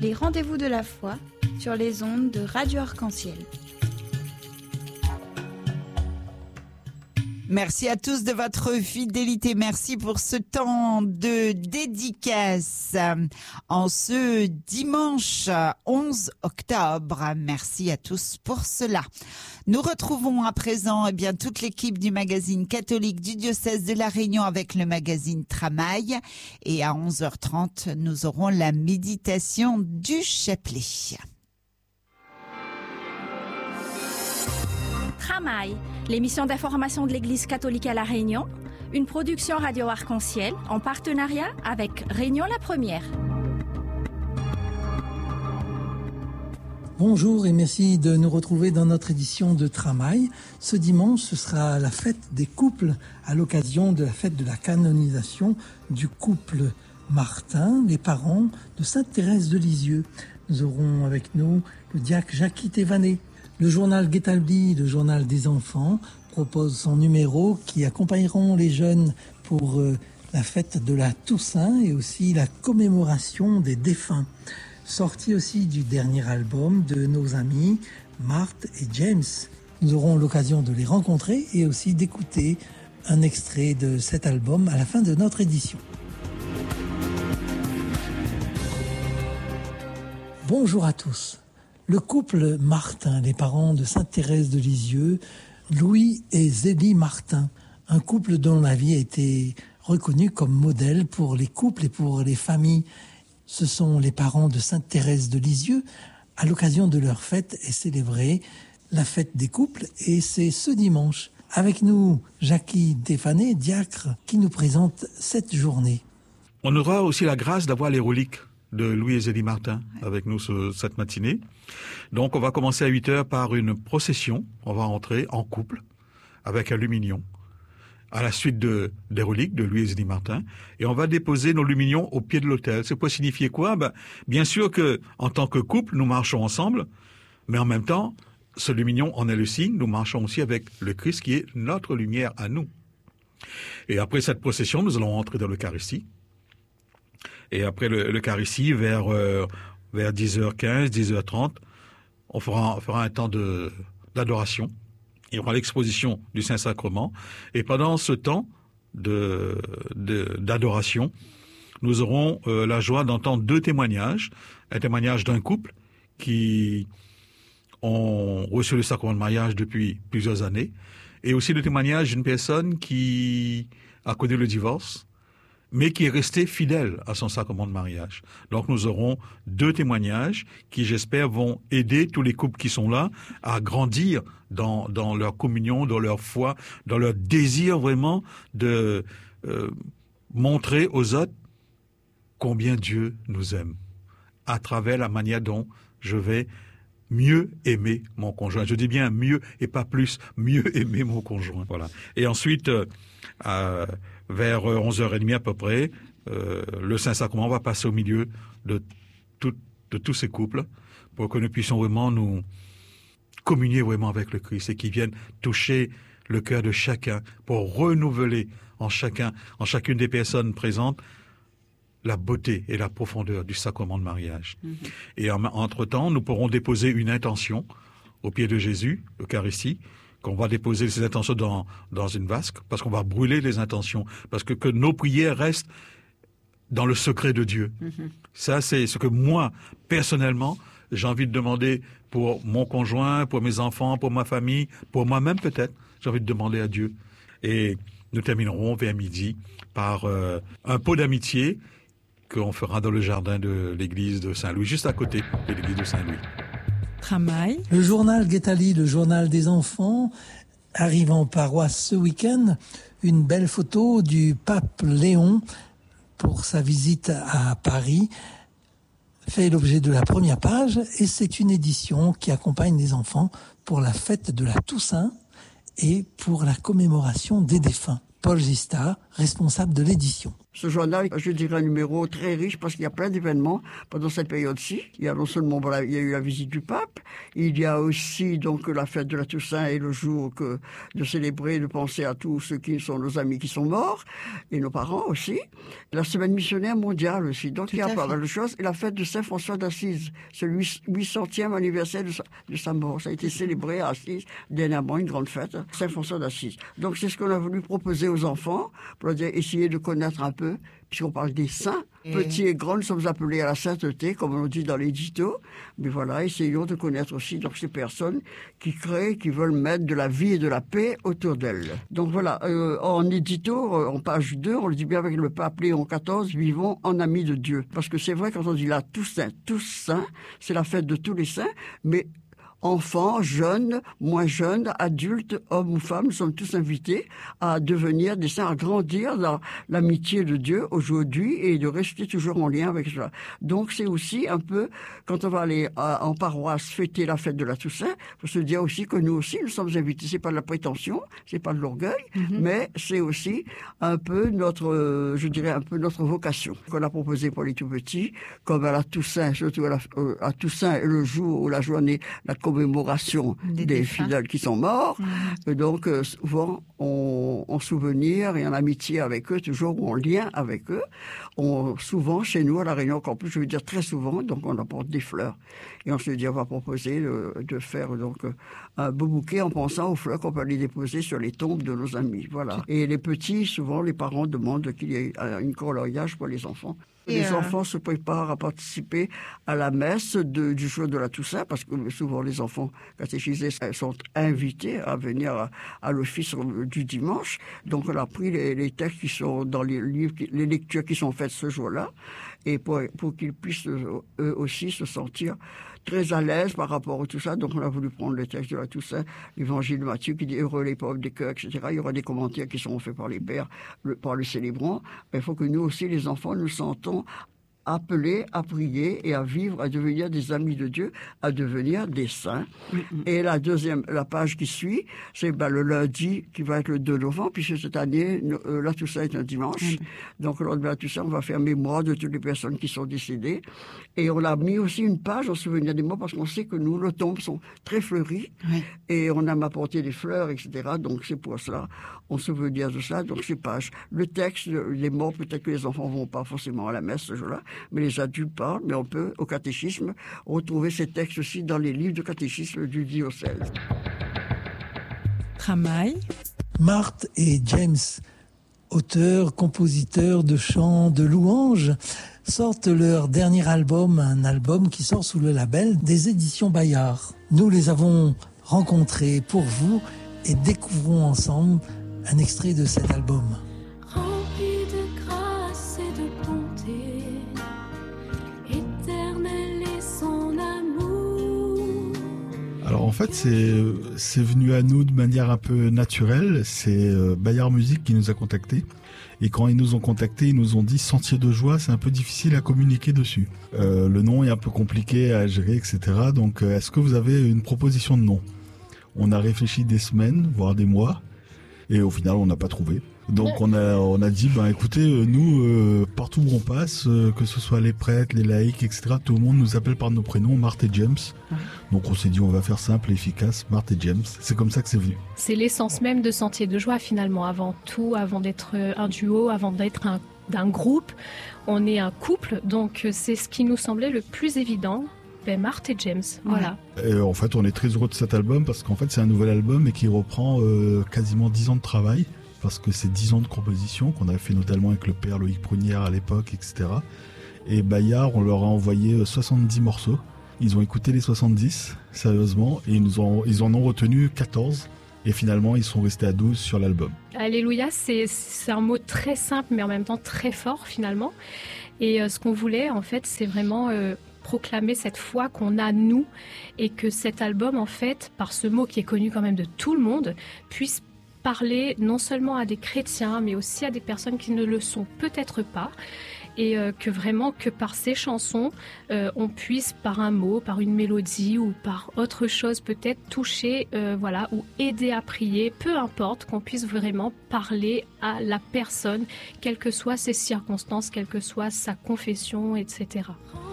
les rendez-vous de la foi sur les ondes de Radio Arc-en-Ciel. Merci à tous de votre fidélité. Merci pour ce temps de dédicace en ce dimanche 11 octobre. Merci à tous pour cela. Nous retrouvons à présent toute l'équipe du magazine catholique du diocèse de La Réunion avec le magazine Tramail. Et à 11h30, nous aurons la méditation du chapelet. Tramail, l'émission d'information de l'Église catholique à La Réunion, une production Radio Arc-en-Ciel en partenariat avec Réunion la Première. Bonjour et merci de nous retrouver dans notre édition de Tramail. Ce dimanche, ce sera la fête des couples à l'occasion de la fête de la canonisation du couple Martin, les parents de Sainte Thérèse de Lisieux. Nous aurons avec nous le diacre Jackie Thévanet. Le journal Guetaldi, le journal des enfants, propose son numéro qui accompagneront les jeunes pour la fête de la Toussaint et aussi la commémoration des défunts. Sorti aussi du dernier album de nos amis Marthe et James. Nous aurons l'occasion de les rencontrer et aussi d'écouter un extrait de cet album à la fin de notre édition. Bonjour à tous. Le couple Martin, les parents de Sainte Thérèse de Lisieux, Louis et Zélie Martin, un couple dont la vie a été reconnue comme modèle pour les couples et pour les familles. Ce sont les parents de Sainte Thérèse de Lisieux. À l'occasion de leur fête est célébrée la fête des couples et c'est ce dimanche. Avec nous, Jackie Thévanet, diacre, qui nous présente cette journée. On aura aussi la grâce d'avoir les reliques de Louis et Zélie Martin avec nous cette matinée. Donc on va commencer à 8h par une procession. On va entrer en couple avec un lumignon à la suite des reliques de Louis et Zélie Martin et on va déposer nos lumignons au pied de l'autel. C'est pour signifier quoi? Bien sûr que en tant que couple, nous marchons ensemble, mais en même temps, ce lumignon en est le signe. Nous marchons aussi avec le Christ qui est notre lumière à nous. Et après cette procession, nous allons entrer dans l'Eucharistie. Et après l'Eucharistie, vers 10h15, 10h30, on fera un temps d'adoration. Il y aura l'exposition du Saint-Sacrement. Et pendant ce temps d'adoration, nous aurons la joie d'entendre deux témoignages. Un témoignage d'un couple qui ont reçu le sacrement de mariage depuis plusieurs années. Et aussi le témoignage d'une personne qui a connu le divorce, mais qui est resté fidèle à son sacrement de mariage. Donc nous aurons deux témoignages qui, j'espère, vont aider tous les couples qui sont là à grandir dans leur communion, dans leur foi, dans leur désir vraiment de montrer aux autres combien Dieu nous aime, à travers la manière dont je vais mieux aimer mon conjoint. Je dis bien mieux et pas plus, mieux aimer mon conjoint. Voilà. Et ensuite, vers 11h30 à peu près, le Saint-Sacrement va passer au milieu de tous ces couples pour que nous puissions vraiment nous communier vraiment avec le Christ et qu'il vienne toucher le cœur de chacun pour renouveler en chacune des personnes présentes la beauté et la profondeur du sacrement de mariage. Et entre-temps, nous pourrons déposer une intention au pied de Jésus, l'Eucharistie, qu'on va déposer ces intentions dans une vasque, parce qu'on va brûler les intentions, parce que nos prières restent dans le secret de Dieu. Ça, c'est ce que moi, personnellement, j'ai envie de demander pour mon conjoint, pour mes enfants, pour ma famille, pour moi-même peut-être. J'ai envie de demander à Dieu. Et nous terminerons vers midi par un pot d'amitié qu'on fera dans le jardin de l'église de Saint-Louis, juste à côté de l'église de Saint-Louis. Tramail. Le journal Guetaldi, le journal des enfants, arrive en paroisse ce week-end. Une belle photo du pape Léon pour sa visite à Paris fait l'objet de la première page et c'est une édition qui accompagne les enfants pour la fête de la Toussaint et pour la commémoration des défunts. Paul Gista, responsable de l'édition. Ce journal, je dirais un numéro très riche parce qu'il y a plein d'événements pendant cette période-ci. Il y a non seulement il y a eu la visite du pape, il y a aussi donc la fête de la Toussaint et le jour de célébrer, de penser à tous ceux qui sont nos amis qui sont morts et nos parents aussi. La semaine missionnaire mondiale aussi. Donc il y a pas mal de choses. Et la fête de Saint François d'Assise, c'est le 800e anniversaire de sa mort. Ça a été célébré à Assise dernièrement, une grande fête, Saint François d'Assise. Donc c'est ce qu'on a voulu proposer aux enfants pour leur dire, essayer de connaître un peu, puisqu'on parle des saints, petits et grands, nous sommes appelés à la sainteté, comme on dit dans l'édito. Mais voilà, essayons de connaître aussi donc ces personnes qui créent, qui veulent mettre de la vie et de la paix autour d'elles. Donc voilà, en édito, en page 2, on le dit bien avec le pape Léon XIV, vivons en amis de Dieu. Parce que c'est vrai, quand on dit là, tous saints, c'est la fête de tous les saints, mais enfants, jeunes, moins jeunes, adultes, hommes ou femmes, nous sommes tous invités à devenir des saints, à grandir dans l'amitié de Dieu aujourd'hui et de rester toujours en lien avec cela. Donc c'est aussi un peu, quand on va aller en paroisse fêter la fête de la Toussaint, faut se dire aussi que nous aussi, nous sommes invités. C'est pas de la prétention, c'est pas de l'orgueil, mais c'est aussi un peu notre, je dirais un peu notre vocation qu'on a proposée pour les tout petits, comme à la Toussaint, surtout à Toussaint, le jour ou la journée, la commémoration des fidèles qui sont morts. Et donc, souvent, en souvenir et en amitié avec eux, toujours en lien avec eux. Souvent, chez nous, à La Réunion, encore plus, je veux dire très souvent, donc on apporte des fleurs. Et on se dit, on va proposer de faire donc un beau bouquet en pensant aux fleurs qu'on peut les déposer sur les tombes de nos amis. Voilà. Et les petits, souvent, les parents demandent qu'il y ait une coloriage pour les enfants. Les enfants se préparent à participer à la messe du jour de la Toussaint, parce que souvent les enfants catéchisés sont invités à venir à l'office du dimanche. Donc on a pris les textes qui sont dans les livres, les lectures qui sont faites ce jour-là, et pour qu'ils puissent eux aussi se sentir très à l'aise par rapport à tout ça. Donc on a voulu prendre le texte de la Toussaint, l'évangile de Matthieu qui dit « Heureux les pauvres des cœurs », etc. Il y aura des commentaires qui seront faits par les pères, par le célébrant. Mais il faut que nous aussi, les enfants, nous sentons appelés à prier et à vivre, à devenir des amis de Dieu, à devenir des saints. Et la page qui suit, c'est le lundi qui va être le 2 novembre, puisque cette année, la Toussaint est un dimanche. Donc lors de la Toussaint, on va faire mémoire de toutes les personnes qui sont décédées. Et on a mis aussi une page en souvenir des morts, parce qu'on sait que nous, nos tombes sont très fleuries, et on a apporté des fleurs, etc. Donc c'est pour cela, on se veut dire de ça. Donc ces pages, le texte, les morts, peut-être que les enfants vont pas forcément à la messe ce jour-là, mais les adultes parlent, mais on peut, au catéchisme, retrouver ces textes aussi dans les livres de catéchisme du diocèse. Tramail. Marthe et James, auteurs, compositeurs de chants, de louanges, sortent leur dernier album, un album qui sort sous le label des éditions Bayard. Nous les avons rencontrés pour vous et découvrons ensemble un extrait de cet album. Alors en fait, c'est venu à nous de manière un peu naturelle. C'est Bayard Musique qui nous a contactés. Et quand ils nous ont contactés, ils nous ont dit Sentier de joie, c'est un peu difficile à communiquer dessus. Le nom est un peu compliqué à gérer, etc. Donc est-ce que vous avez une proposition de nom ? On a réfléchi des semaines, voire des mois. Et au final, on n'a pas trouvé. Donc on a dit, écoutez, nous, partout où on passe, que ce soit les prêtres, les laïcs, etc., tout le monde nous appelle par nos prénoms, Marthe et James. Donc on s'est dit, on va faire simple et efficace, Marthe et James. C'est comme ça que c'est venu. C'est l'essence même de Sentier de joie, finalement. Avant tout, avant d'être un duo, avant d'être d'un groupe, on est un couple. Donc c'est ce qui nous semblait le plus évident. Marthe et James, voilà. Et en fait, on est très heureux de cet album parce qu'en fait, c'est un nouvel album et qui reprend quasiment 10 ans de travail. Parce que c'est 10 ans de composition qu'on avait fait notamment avec le père Loïc Prunière à l'époque, etc. Et Bayard, on leur a envoyé 70 morceaux. Ils ont écouté les 70, sérieusement, et ils en ont retenu 14. Et finalement, ils sont restés à 12 sur l'album. Alléluia, c'est un mot très simple, mais en même temps très fort, finalement. Et ce qu'on voulait, en fait, c'est vraiment proclamer cette foi qu'on a, nous, et que cet album, en fait, par ce mot qui est connu quand même de tout le monde, puisse parler non seulement à des chrétiens, mais aussi à des personnes qui ne le sont peut-être pas. et que vraiment que par ces chansons, on puisse par un mot, par une mélodie ou par autre chose peut-être toucher, voilà, ou aider à prier, peu importe, qu'on puisse vraiment parler à la personne, quelles que soient ses circonstances, quelle que soit sa confession, etc.